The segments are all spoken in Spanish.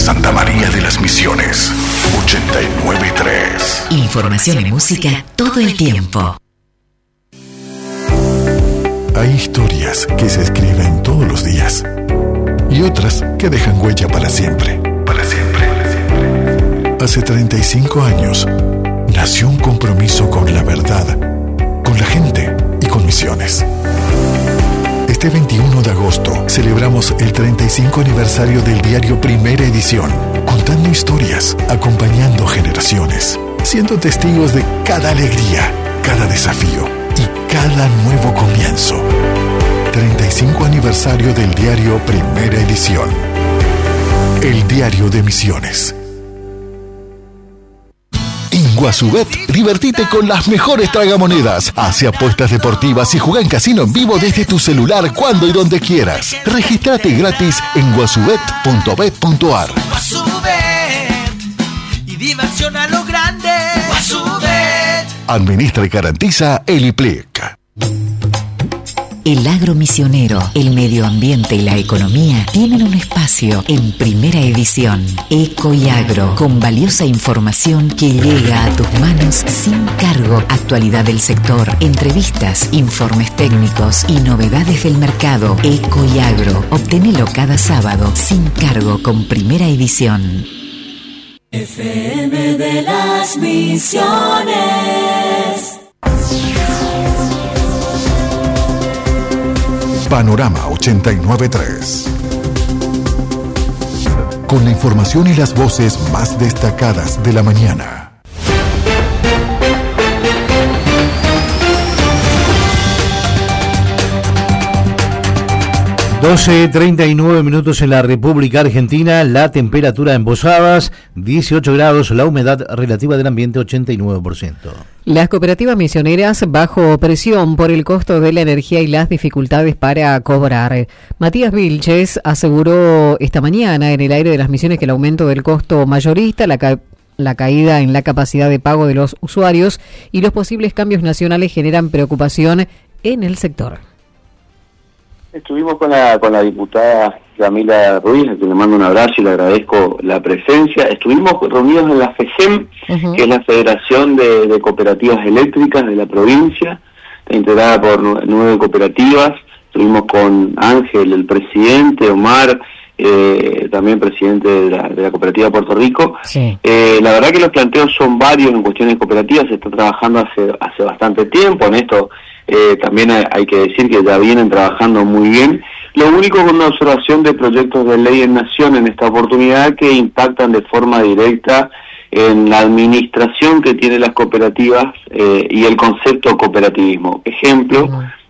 Santa María de las Misiones, 89.3. Información y música todo el tiempo. Hay historias que se escriben todos los días y otras que dejan huella para siempre. Para siempre. Hace 35 años nació un compromiso con la verdad, con la gente y con Misiones. Este 21 de agosto celebramos el 35 aniversario del diario Primera Edición, contando historias, acompañando generaciones, siendo testigos de cada alegría, cada desafío y cada nuevo comienzo. 35 aniversario del diario Primera Edición. El diario de Misiones. En Guasubet, divertite con las mejores tragamonedas. Hace apuestas deportivas y juega en casino en vivo desde tu celular cuando y donde quieras. Regístrate gratis en guasubet.bet.ar. Guasubet y diversión a lo grande. Guasubet. Administra y garantiza el IPLEC. El agro misionero, el medio ambiente y la economía tienen un espacio en Primera Edición. Eco y Agro, con valiosa información que llega a tus manos sin cargo. Actualidad del sector, entrevistas, informes técnicos y novedades del mercado. Eco y Agro, obténelo cada sábado sin cargo con Primera Edición. FM de las Misiones. Panorama 89.3. Con la información y las voces más destacadas de la mañana. 12:39 en la República Argentina, la temperatura en Posadas, 18 grados, la humedad relativa del ambiente 89%. Las cooperativas misioneras bajo presión por el costo de la energía y las dificultades para cobrar. Matías Vilches aseguró esta mañana en el aire de las Misiones que el aumento del costo mayorista, la caída en la capacidad de pago de los usuarios y los posibles cambios nacionales generan preocupación en el sector. Estuvimos con la diputada Camila Ruiz, a quien le mando un abrazo y le agradezco la presencia. Estuvimos reunidos en la FECEM, que es la Federación de Cooperativas Eléctricas de la provincia, integrada por 9 cooperativas. Estuvimos con Ángel, el presidente, Omar, también presidente de la cooperativa de Puerto Rico. Sí. La verdad que los planteos son varios en cuestiones cooperativas, se está trabajando hace bastante tiempo en esto. También hay que decir que ya vienen trabajando muy bien. Lo único con una observación de proyectos de ley en Nación en esta oportunidad que impactan de forma directa en la administración que tienen las cooperativas y el concepto cooperativismo. Ejemplo,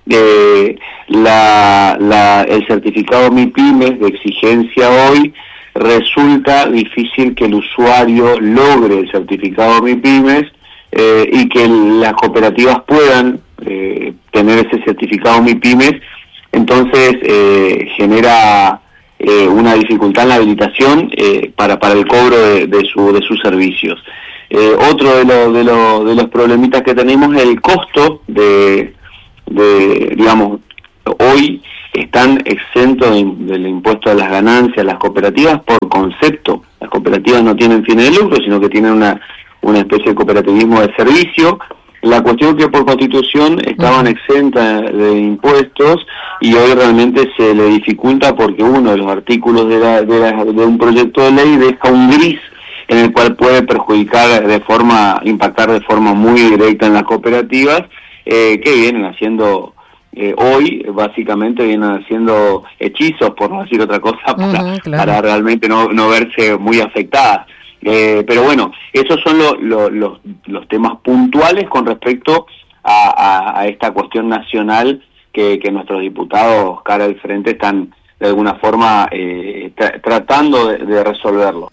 el certificado MIPYMES de exigencia hoy resulta difícil que el usuario logre el certificado MIPYMES y que las cooperativas puedan tener ese certificado MIPYMES, entonces genera una dificultad en la habilitación para el cobro de sus servicios. Otro de los problemitas que tenemos es el costo digamos, hoy están exentos del impuesto a las ganancias las cooperativas por concepto. Las cooperativas no tienen fines de lucro, sino que tienen una especie de cooperativismo de servicio. La cuestión que por constitución estaban exentas de impuestos y hoy realmente se le dificulta porque uno de los artículos de un proyecto de ley deja un gris en el cual puede impactar de forma muy directa en las cooperativas que vienen haciendo hoy, básicamente vienen haciendo hechizos, por no decir otra cosa, para realmente no verse muy afectadas. Pero bueno, esos son los temas puntuales con respecto a esta cuestión nacional que nuestros diputados cara al frente están de alguna forma tratando de resolverlo.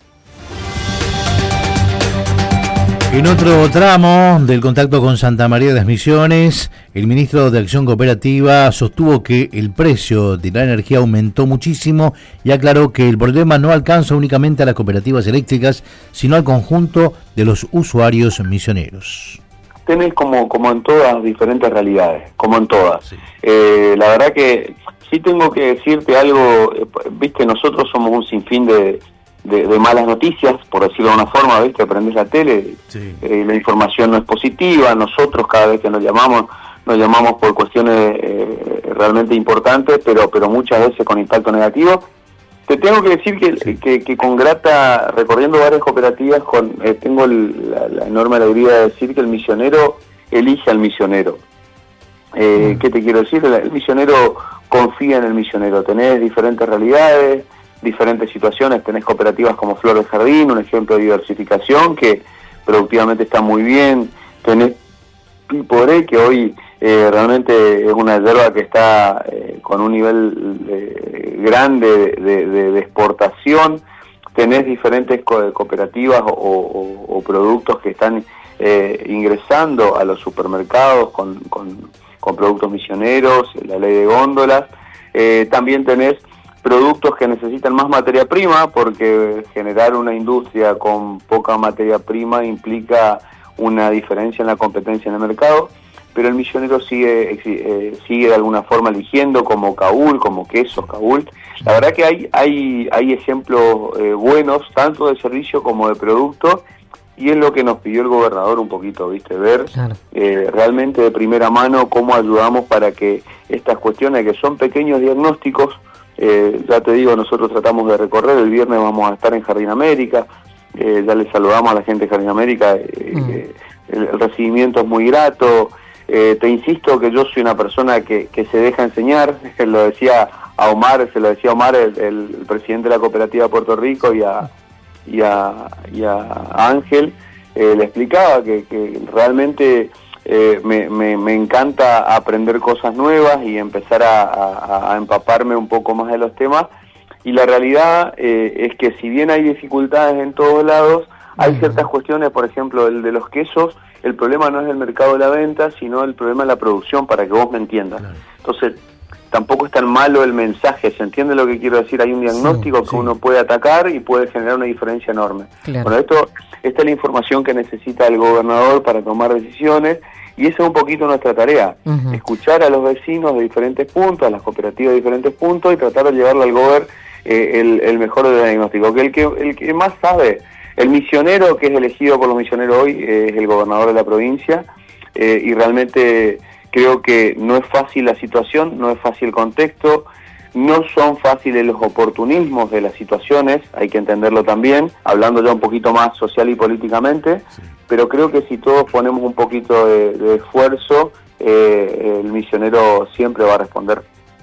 En otro tramo del contacto con Santa María de las Misiones, el ministro de Acción Cooperativa sostuvo que el precio de la energía aumentó muchísimo y aclaró que el problema no alcanza únicamente a las cooperativas eléctricas, sino al conjunto de los usuarios misioneros. Tenés como en todas diferentes realidades, como en todas. Sí. La verdad que sí tengo que decirte algo, viste, nosotros somos un sinfín de malas noticias, por decirlo de una forma, ¿viste? Prendés la tele, Sí. La información no es positiva, nosotros cada vez que nos llamamos por cuestiones realmente importantes, pero muchas veces con impacto negativo. Te tengo que decir que con grata, recorriendo varias cooperativas, tengo la enorme alegría de decir que el misionero elige al misionero. ¿Qué te quiero decir? El misionero confía en el misionero. Tenés diferentes realidades, diferentes situaciones. Tenés cooperativas como Flor de Jardín, un ejemplo de diversificación que productivamente está muy bien. Tenés Piporé, que hoy realmente es una yerba que está con un nivel grande de exportación. Tenés diferentes cooperativas o productos que están ingresando a los supermercados con productos misioneros, la ley de góndolas. También tenés productos que necesitan más materia prima, porque generar una industria con poca materia prima implica una diferencia en la competencia en el mercado, pero el misionero sigue de alguna forma eligiendo, como Caúl, como quesos Caúl. La verdad que hay ejemplos buenos, tanto de servicio como de producto, y es lo que nos pidió el gobernador un poquito, ¿viste? Ver Claro. Realmente de primera mano cómo ayudamos para que estas cuestiones, que son pequeños diagnósticos, ya te digo, nosotros tratamos de recorrer, el viernes vamos a estar en Jardín América, ya les saludamos a la gente de Jardín América, el recibimiento es muy grato. Te insisto que yo soy una persona que se deja enseñar, se lo decía a Omar, el presidente de la cooperativa de Puerto Rico, y a Ángel, le explicaba que realmente me encanta aprender cosas nuevas y empezar a empaparme un poco más de los temas, y la realidad es que si bien hay dificultades en todos lados, hay ciertas cuestiones, por ejemplo, el de los quesos, el problema no es el mercado de la venta, sino el problema de la producción, para que vos me entiendas. Claro. Entonces, tampoco es tan malo el mensaje, ¿se entiende lo que quiero decir? Hay un diagnóstico que uno puede atacar y puede generar una diferencia enorme. Claro. Bueno, esta es la información que necesita el gobernador para tomar decisiones, y esa es un poquito nuestra tarea, escuchar a los vecinos de diferentes puntos, a las cooperativas de diferentes puntos, y tratar de llevarle al gober el mejor diagnóstico. Que el que más sabe, el misionero que es elegido por los misioneros hoy es el gobernador de la provincia, y realmente creo que no es fácil la situación, no es fácil el contexto, no son fáciles los oportunismos de las situaciones, hay que entenderlo también, hablando ya un poquito más social y políticamente, pero creo que si todos ponemos un poquito de esfuerzo, el misionero siempre va a responder.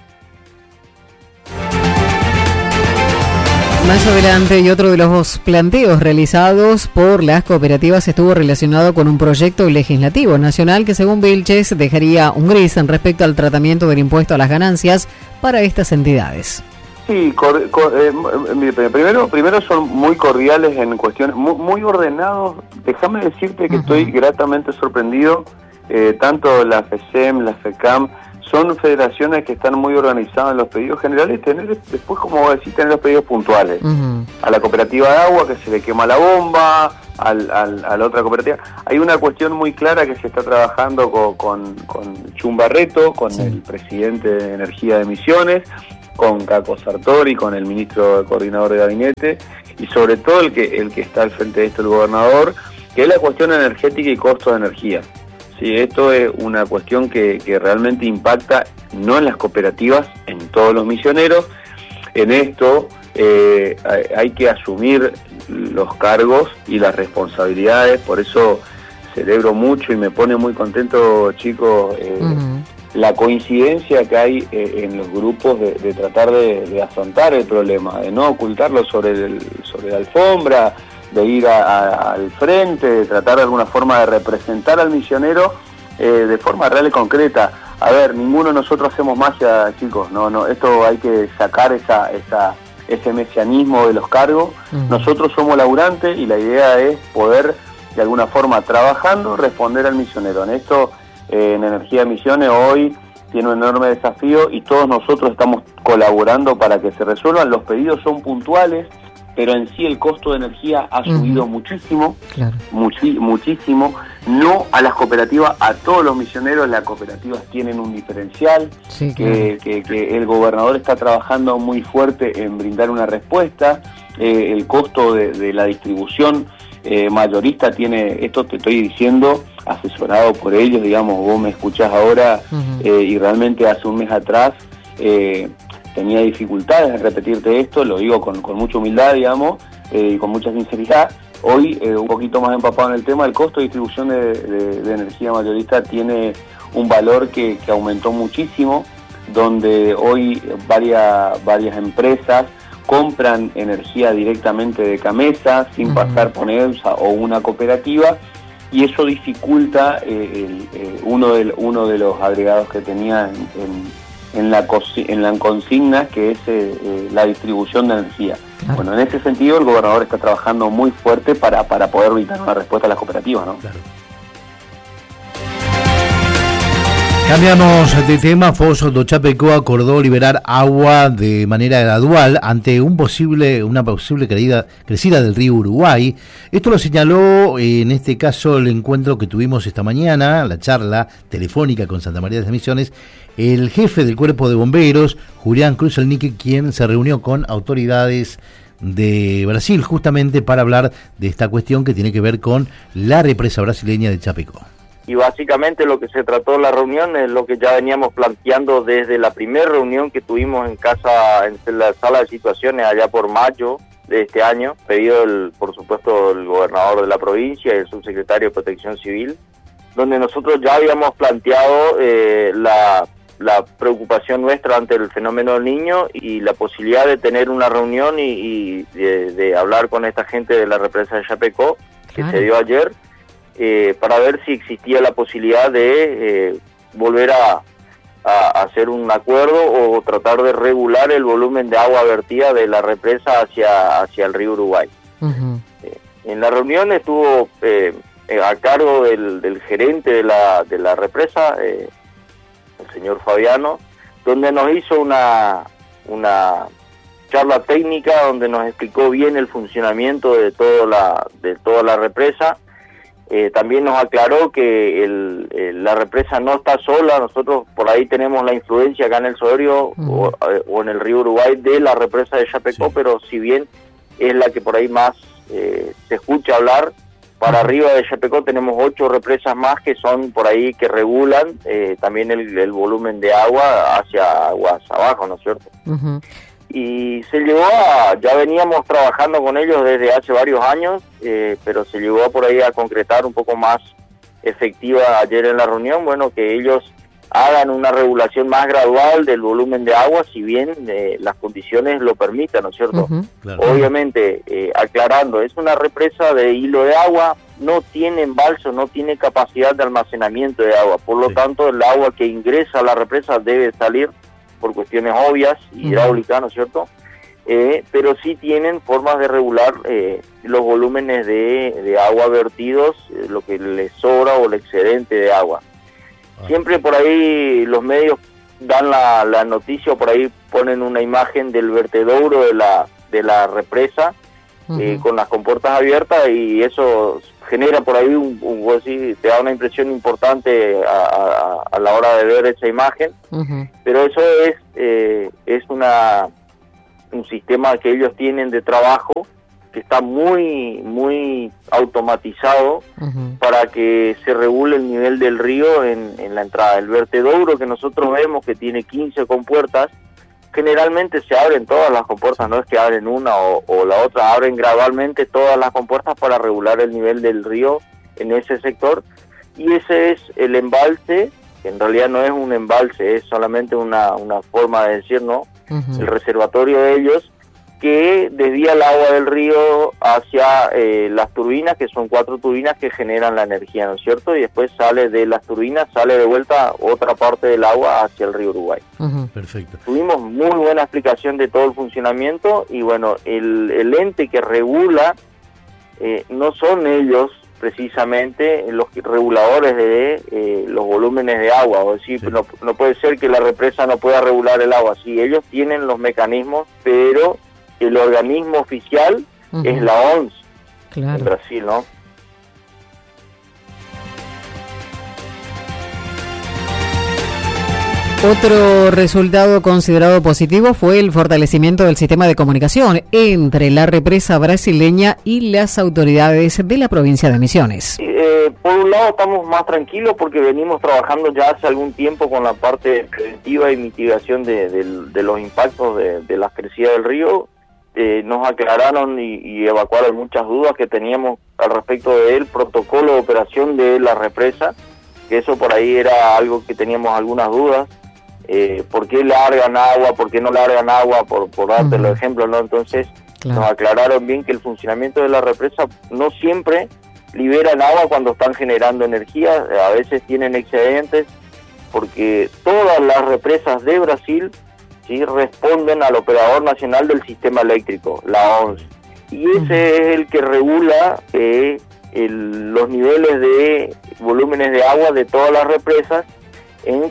Más adelante, y otro de los planteos realizados por las cooperativas estuvo relacionado con un proyecto legislativo nacional que, según Vilches, dejaría un gris en respecto al tratamiento del impuesto a las ganancias para estas entidades. Sí, primero son muy cordiales en cuestiones, muy ordenados. Déjame decirte que estoy gratamente sorprendido, tanto la FESEM, la FECAM, son federaciones que están muy organizadas en los pedidos generales, después, como vos decís, tener los pedidos puntuales. A la cooperativa de agua, que se le quema la bomba, a la otra cooperativa. Hay una cuestión muy clara que se está trabajando con Chumbarreto, con el presidente de Energía de Misiones, con Caco Sartori, con el ministro coordinador de gabinete, y sobre todo el que está al frente de esto, el gobernador, que es la cuestión energética y costo de energía. Sí, esto es una cuestión que realmente impacta no en las cooperativas, en todos los misioneros. En esto hay que asumir los cargos y las responsabilidades, por eso celebro mucho y me pone muy contento, chicos, la coincidencia que hay en los grupos de tratar de afrontar el problema, de no ocultarlo sobre la alfombra, de ir al frente, de tratar de alguna forma de representar al misionero de forma real y concreta. A ver, ninguno de nosotros hacemos magia, chicos, no, esto hay que sacar ese mesianismo de los cargos. Nosotros somos laburantes y la idea es poder, de alguna forma, trabajando, responder al misionero. En esto, en Energía de Misiones, hoy tiene un enorme desafío y todos nosotros estamos colaborando para que se resuelvan. Los pedidos son puntuales, pero en sí el costo de energía ha subido muchísimo, muchísimo. no a las cooperativas, a todos los misioneros. Las cooperativas tienen un diferencial, Sí, que el gobernador está trabajando muy fuerte en brindar una respuesta. El costo de la distribución mayorista tiene, esto te estoy diciendo, asesorado por ellos, digamos, vos me escuchás ahora, y realmente hace un mes atrás tenía dificultades en repetirte esto, lo digo con mucha humildad, digamos, y con mucha sinceridad. Hoy, un poquito más empapado en el tema, el costo de distribución de energía mayorista tiene un valor que aumentó muchísimo, donde hoy varias empresas compran energía directamente de Camesa sin pasar por EMSA o una cooperativa, y eso dificulta uno de los agregados que tenía en la consigna, que es la distribución de energía. Claro. Bueno, en ese sentido el gobernador está trabajando muy fuerte para poder brindar una respuesta a las cooperativas, ¿no? Claro. Cambiamos de tema. Foz do Chapecó acordó liberar agua de manera gradual ante una posible crecida del río Uruguay. Esto lo señaló en este caso el encuentro que tuvimos esta mañana, la charla telefónica con Santa María de las Misiones, el jefe del Cuerpo de Bomberos, Julián Cruz Alnique, quien se reunió con autoridades de Brasil justamente para hablar de esta cuestión que tiene que ver con la represa brasileña de Chapecó. Y básicamente lo que se trató en la reunión es lo que ya veníamos planteando desde la primera reunión que tuvimos en la sala de situaciones allá por mayo de este año, pedido por supuesto el gobernador de la provincia y el subsecretario de Protección Civil, donde nosotros ya habíamos planteado la preocupación nuestra ante el fenómeno del Niño y la posibilidad de tener una reunión y de hablar con esta gente de la represa de Chapecó, que se dio ayer, para ver si existía la posibilidad de volver a hacer un acuerdo o tratar de regular el volumen de agua vertida de la represa hacia el río Uruguay. En la reunión estuvo a cargo del gerente de la represa, el señor Fabiano, donde nos hizo una charla técnica donde nos explicó bien el funcionamiento de toda la represa. También nos aclaró que la represa no está sola. Nosotros por ahí tenemos la influencia acá en el Soderio o en el río Uruguay de la represa de Chapecó, pero si bien es la que por ahí más se escucha hablar, para arriba de Chapecó tenemos 8 represas más que son por ahí que regulan también el volumen de agua hacia aguas abajo, ¿no es cierto? Y se llegó ya veníamos trabajando con ellos desde hace varios años, pero se llegó por ahí a concretar un poco más efectiva ayer en la reunión, bueno, que ellos hagan una regulación más gradual del volumen de agua, si bien las condiciones lo permitan, ¿no es cierto? Claro. Obviamente, aclarando, es una represa de hilo de agua, no tiene embalse, no tiene capacidad de almacenamiento de agua, por lo tanto el agua que ingresa a la represa debe salir por cuestiones obvias, hidráulicas, ¿no es cierto? Pero sí tienen formas de regular los volúmenes de agua vertidos, lo que les sobra o el excedente de agua. Siempre por ahí los medios dan la noticia, o por ahí ponen una imagen del vertedouro de la represa con las compuertas abiertas, y eso genera por ahí te da una impresión importante a la hora de ver esa imagen, pero eso es un sistema que ellos tienen de trabajo que está muy muy automatizado para que se regule el nivel del río en la entrada. El vertedouro que nosotros vemos, que tiene 15 compuertas, generalmente se abren todas las compuertas, no es que abren una o la otra, abren gradualmente todas las compuertas para regular el nivel del río en ese sector, y ese es el embalse, que en realidad no es un embalse, es solamente una forma de decir, ¿no? El reservatorio de ellos, que desvía el agua del río hacia las turbinas, que son 4 turbinas que generan la energía, ¿no es cierto? Y después sale de las turbinas, sale de vuelta otra parte del agua hacia el río Uruguay. Perfecto. Tuvimos muy buena explicación de todo el funcionamiento, y bueno, el ente que regula no son ellos precisamente los reguladores de los volúmenes de agua, o decir, no puede ser que la represa no pueda regular el agua. Sí, ellos tienen los mecanismos, pero el organismo oficial es la ONS, en Brasil, ¿no? Otro resultado considerado positivo fue el fortalecimiento del sistema de comunicación entre la represa brasileña y las autoridades de la provincia de Misiones. Por un lado estamos más tranquilos porque venimos trabajando ya hace algún tiempo con la parte preventiva y mitigación de los impactos de las crecidas del río. Nos aclararon y evacuaron muchas dudas que teníamos al respecto del protocolo de operación de la represa, que eso por ahí era algo que teníamos algunas dudas. ¿Por qué largan agua? ¿Por qué no largan agua? Por darte los ejemplos, ¿no? Entonces nos aclararon bien que el funcionamiento de la represa no siempre liberan agua cuando están generando energía, a veces tienen excedentes, porque todas las represas de Brasil sí responden al operador nacional del sistema eléctrico, la ONS, y ese es el que regula los niveles de volúmenes de agua de todas las represas en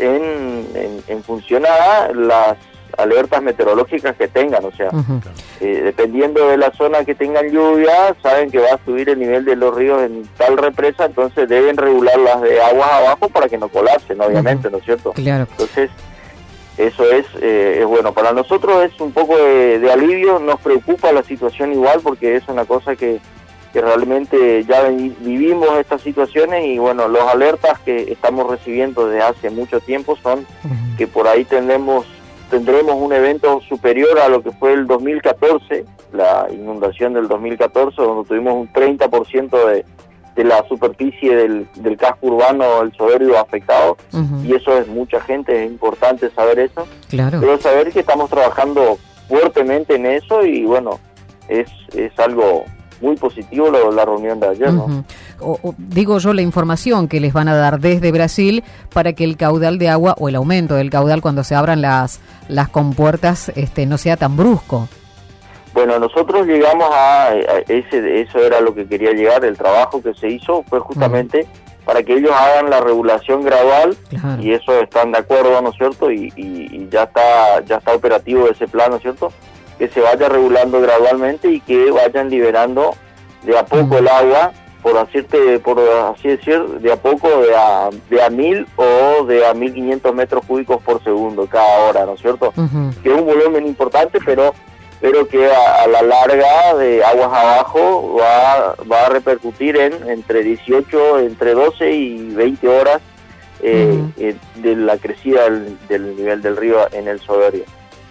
función a las alertas meteorológicas que tengan, o sea, dependiendo de la zona que tengan lluvia, saben que va a subir el nivel de los ríos en tal represa, entonces deben regular las de aguas abajo para que no colapsen, obviamente, ¿no es cierto? Claro. Entonces, eso es bueno. Para nosotros es un poco de alivio, nos preocupa la situación igual, porque es una cosa que realmente ya vivimos estas situaciones y bueno, los alertas que estamos recibiendo desde hace mucho tiempo son que por ahí tendremos un evento superior a lo que fue el 2014, la inundación del 2014, donde tuvimos un 30% de la superficie del casco urbano, el Soberbio, afectado, y eso es mucha gente, es importante saber eso, pero saber que estamos trabajando fuertemente en eso y bueno, es algo muy positivo la reunión de ayer, ¿no? Digo yo, la información que les van a dar desde Brasil para que el caudal de agua o el aumento del caudal cuando se abran las compuertas no sea tan brusco. Bueno, nosotros llegamos eso era lo que quería llegar, el trabajo que se hizo fue justamente para que ellos hagan la regulación gradual, y eso están de acuerdo, ¿no es cierto? Y ya está operativo ese plan, ¿no es cierto? Que se vaya regulando gradualmente y que vayan liberando de a poco el agua, por así decir, de a poco de a 1000 o de a 1500 metros cúbicos por segundo cada hora, ¿no es cierto? Que es un volumen importante, pero que a la larga de aguas abajo va a repercutir entre 12 y 20 horas de la crecida del nivel del río en el Soberbio.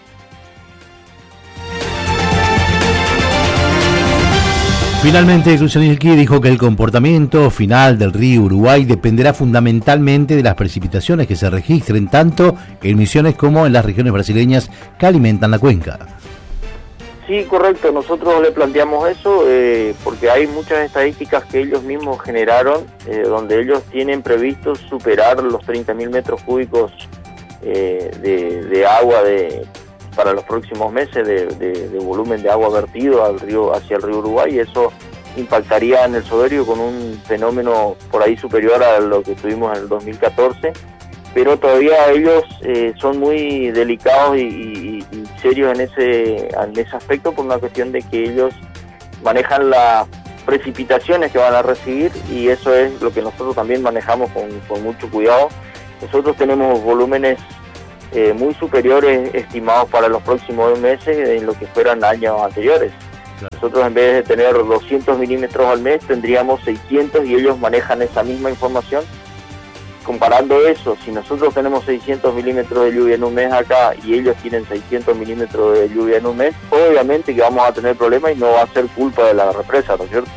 Finalmente, Kruszenilski dijo que el comportamiento final del río Uruguay dependerá fundamentalmente de las precipitaciones que se registren tanto en Misiones como en las regiones brasileñas que alimentan la cuenca. Sí, correcto. Nosotros le planteamos eso porque hay muchas estadísticas que ellos mismos generaron donde ellos tienen previsto superar los 30.000 metros cúbicos de agua para los próximos meses de volumen de agua vertido hacia el río Uruguay, y eso impactaría en el Soberbio con un fenómeno por ahí superior a lo que tuvimos en el 2014, pero todavía ellos son muy delicados y serios en ese aspecto, por una cuestión de que ellos manejan las precipitaciones que van a recibir, y eso es lo que nosotros también manejamos con mucho cuidado. Nosotros tenemos volúmenes muy superiores estimados para los próximos meses en lo que fueran años anteriores. Nosotros, en vez de tener 200 milímetros al mes, tendríamos 600, y ellos manejan esa misma información. Comparando eso, si nosotros tenemos 600 milímetros de lluvia en un mes acá y ellos tienen 600 milímetros de lluvia en un mes, obviamente que vamos a tener problemas y no va a ser culpa de la represa, ¿no es cierto?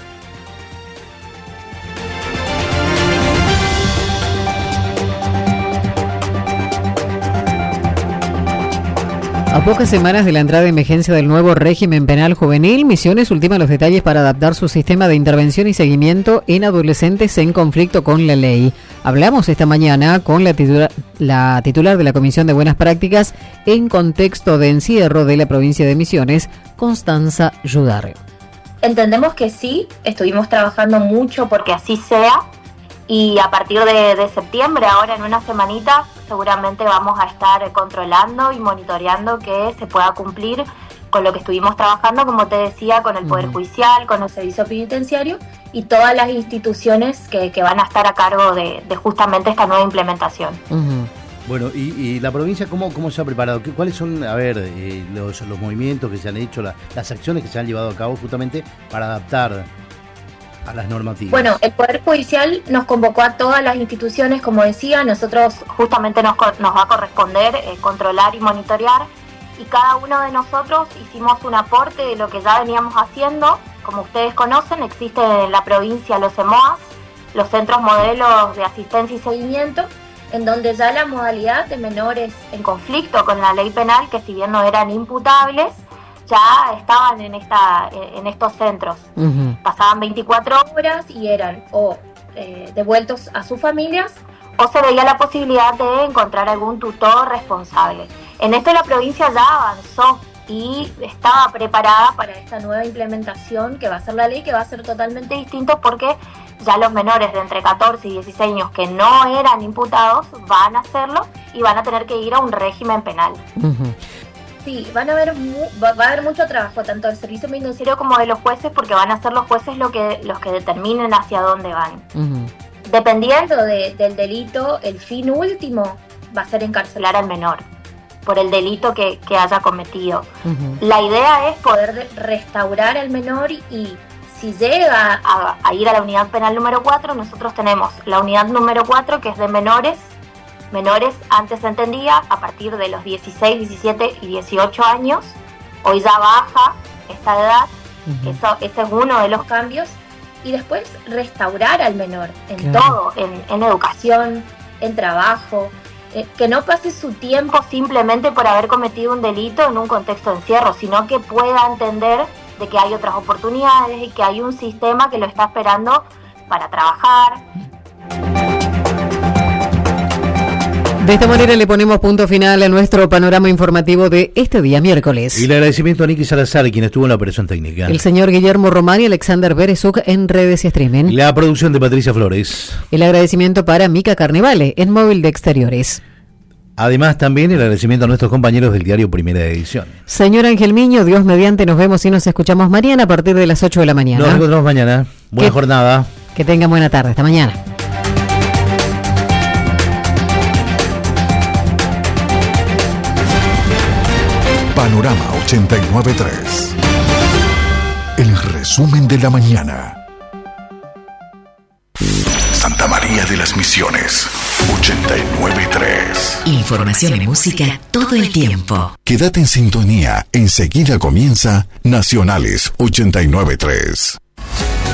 A pocas semanas de la entrada en vigencia del nuevo régimen penal juvenil, Misiones ultima los detalles para adaptar su sistema de intervención y seguimiento en adolescentes en conflicto con la ley. Hablamos esta mañana con la titular de la Comisión de Buenas Prácticas en contexto de encierro de la provincia de Misiones, Constanza Yudar. Entendemos que sí, estuvimos trabajando mucho porque así sea. Y a partir de septiembre, ahora en una semanita, seguramente vamos a estar controlando y monitoreando que se pueda cumplir con lo que estuvimos trabajando, como te decía, con el Poder Judicial, con el Servicio Penitenciario y todas las instituciones que van a estar a cargo de justamente esta nueva implementación. Bueno, y la provincia, ¿cómo se ha preparado? ¿Cuáles son, a ver, los movimientos que se han hecho, las acciones que se han llevado a cabo justamente para adaptar a las normativas? Bueno, el Poder Judicial nos convocó a todas las instituciones, como decía, nosotros justamente nos va a corresponder controlar y monitorear, y cada uno de nosotros hicimos un aporte de lo que ya veníamos haciendo. Como ustedes conocen, existe en la provincia los CEMOAS, los Centros Modelos de Asistencia y Seguimiento, en donde ya la modalidad de menores en conflicto con la ley penal, que si bien no eran imputables, ya estaban en estos centros. Uh-huh. Pasaban 24 horas y eran o devueltos a sus familias, o se veía la posibilidad de encontrar algún tutor responsable. En esto la provincia ya avanzó y estaba preparada para esta nueva implementación que va a ser la ley, que va a ser totalmente distinto, porque ya los menores de entre 14 y 16 años que no eran imputados van a hacerlo y van a tener que ir a un régimen penal. Uh-huh. Sí, va a haber mucho trabajo, tanto del servicio penitenciario como de los jueces, porque van a ser los jueces los que determinen hacia dónde van. Uh-huh. Dependiendo del delito, el fin último va a ser encarcelar al menor por el delito que haya cometido. Uh-huh. La idea es poder restaurar al menor y si llega a ir a la unidad penal número 4, nosotros tenemos la unidad número 4, que es de menores antes se entendía a partir de los 16, 17 y 18 años, hoy ya baja esta edad. Uh-huh. Ese es uno de los cambios, y después restaurar al menor en todo, en educación, en trabajo, que no pase su tiempo simplemente por haber cometido un delito en un contexto de encierro, sino que pueda entender de que hay otras oportunidades y que hay un sistema que lo está esperando para trabajar. De esta manera le ponemos punto final a nuestro panorama informativo de este día miércoles. Y el agradecimiento a Nicky Salazar, quien estuvo en la operación técnica. El señor Guillermo Román y Alexander Berezuk en redes y streaming. La producción de Patricia Flores. El agradecimiento para Mica Carnevale en móvil de exteriores. Además, también el agradecimiento a nuestros compañeros del diario Primera Edición. Señor Ángel Miño, Dios mediante, nos vemos y nos escuchamos mañana a partir de las 8 de la mañana. Nos encontramos mañana. Buena jornada. Que tengan buena tarde. Hasta mañana. Panorama 89.3. El resumen de la mañana. Santa María de las Misiones 89.3. Información y música todo el tiempo. Quédate en sintonía. Enseguida comienza Nacionales 89.3.